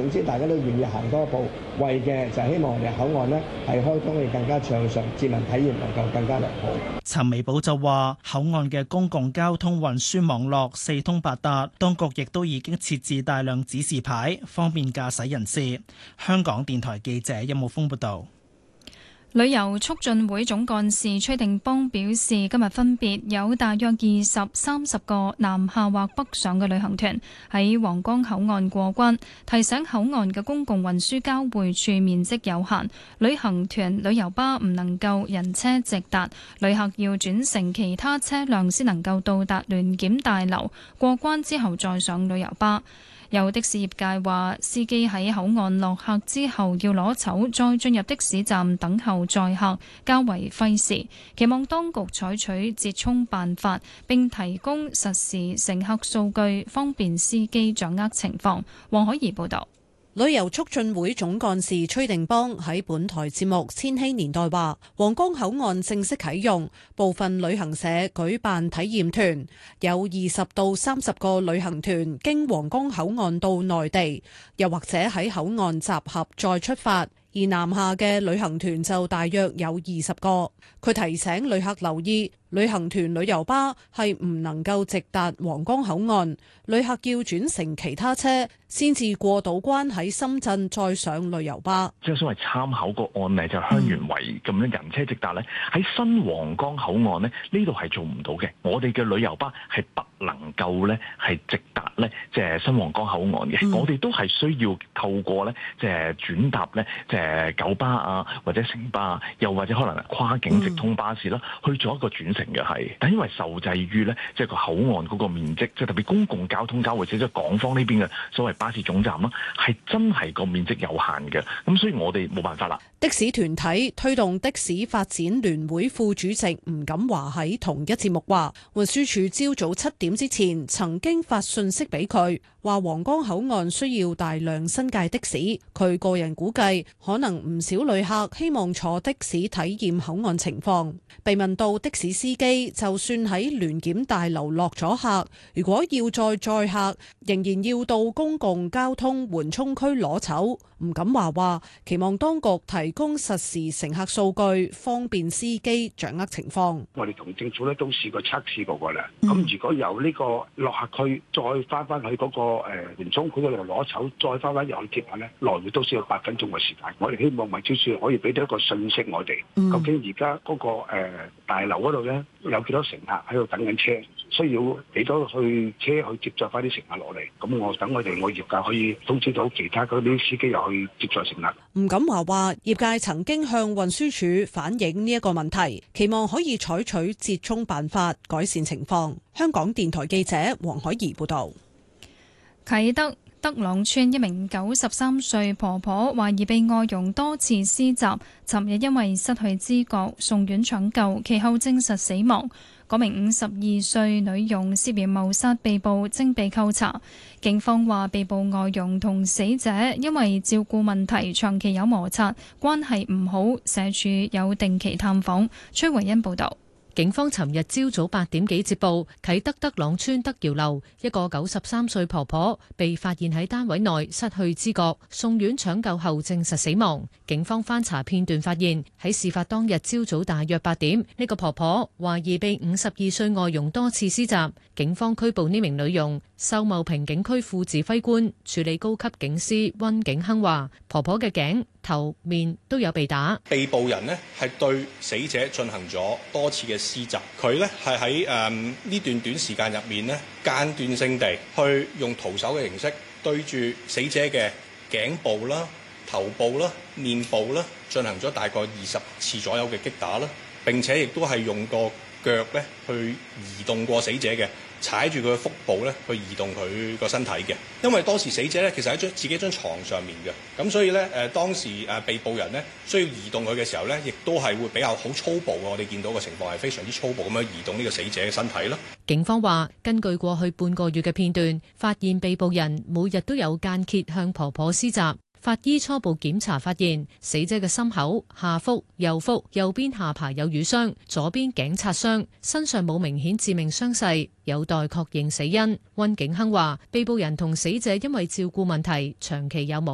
總之大家都願意行多一步，為嘅就係希望我哋口岸呢係開通會更加暢順，市民體驗能夠更加良好。 陳美寶就話：口岸嘅公共交通運輸網絡四通八達，當局亦都已經設置大量指示牌，方便駕駛人士。香港電台記者任慕峰報道。 旅遊促進會總幹事崔定邦表示，今日分別有大約20、30個南下或北上嘅旅行團喺皇崗口岸過關，提醒口岸嘅公共運輸交匯處面積有限，旅行團旅遊巴唔能夠人車直達，旅客要轉乘其他車輛先能夠到達聯檢大樓，過關之後再上旅遊巴。有的士業界話，司機喺口岸落客之後要攞籌，再進入的士站等候載客，較為費時。期望當局採取折衷辦法，並提供實時乘客數據，方便司機掌握情況。黃海怡報導。 旅遊促進會總幹事崔定邦喺本台節目《千禧年代》話，皇崗口岸正式啟用，部分旅行社舉辦體驗團，有20到30個旅行團經皇崗口岸到內地，又或者喺口岸集合再出發。而南下嘅旅行團就大約有20個。佢提醒旅客留意，旅行團旅遊巴係唔能夠直達皇崗口岸，旅客要轉乘其他車先至過到關，喺深圳再上旅遊巴。 即係所謂參考個案例就香園圍咁樣人車直達咧，喺新皇崗口岸咧呢度係做唔到嘅。我哋嘅旅遊巴係不能夠咧係直達咧即係新皇崗口岸嘅。我哋都係需要透過咧即係轉搭咧即係九巴啊或者城巴啊，又或者可能跨境直通巴士啦，去做一個轉乘嘅係。但因為受制於咧即係個口岸嗰個面積，即係特別公共交通交匯處即係港方呢邊嘅所謂巴士總站啦，係真係個面積有限嘅。咁所以我哋冇辦法啦。 的士團體推動的士發展聯會副主席吳錦華喺同一節目話，運輸署朝早7點之前曾經發信息俾佢，話皇崗口岸需要大量新界的士。佢個人估計，可能唔少旅客希望坐的士體驗口岸情況。被問到的士司機就算喺聯檢大樓落咗客，如果要再載客，仍然要到公共交通緩衝區攞籌。吳錦華話，期望當局提供實時乘客數據，方便司機掌握情況。 我哋同政府咧都試過測試過啦。咁如果由呢個落客區再翻去嗰個緩衝區嗰度攞籌，再翻入去接客咧，來回都需要8分鐘嘅時間。我哋希望運輸署可以俾到一個信息我哋，究竟而家嗰個大樓嗰度咧有幾多乘客喺度等緊車，需要幾多去車去接載翻啲乘客落嚟。咁我等我業界可以通知到其他嗰啲司機又去接載乘客。 吳錦華話，業界曾經向運輸署反映呢一個問題，期望可以採取折衷辦法改善情況。香港電台記者黃海怡報道。 啟德德朗村一名93歲婆婆懷疑被外傭多次施襲，尋日因為失去知覺送院搶救，其後證實死亡。嗰名52歲女傭涉嫌謀殺被捕，正被扣查。警方話被捕外傭同死者因為照顧問題長期有摩擦，關係唔好，社署有定期探訪。崔維恩報導。 警方尋日朝早8點幾接報，啟德德朗村德瑤樓一個93歲婆婆被發現喺單位內失去知覺，送院搶救後證實死亡。警方翻查片段發現，喺事發當日朝早大約8點，呢個婆婆懷疑被52歲外傭多次施襲。警方拘捕呢名女傭。秀茂坪警區副指揮官處理高級警司溫景亨話，婆婆嘅頸、頭、面都有被打。 被捕人呢係對死者進行咗多次嘅施襲，佢呢係喺呢段短時間入面呢間斷性地去用徒手嘅形式對住死者嘅頸部啦、頭部啦、面部啦進行咗大概20次左右嘅擊打啦，並且亦都係用個腳呢去移動過死者嘅。踩住佢嘅腹部咧，去移動佢個身體嘅。因為當時死者咧，其實喺自己張床上面嘅，咁所以咧當時被捕人呢需要移動佢嘅時候咧，亦都係會比較好粗暴嘅。我哋見到嘅情況係非常之粗暴咁樣移動呢個死者嘅身體咯。 警方話，根據過去半個月嘅片段，發現被捕人每日都有間歇向婆婆施襲。法醫初步檢查發現，死者嘅心口、下腹、右腹、右邊下巴有瘀傷，左邊頸擦傷，身上冇明顯致命傷勢，有待確認死因。溫景亨話，被捕人同死者因為照顧問題長期有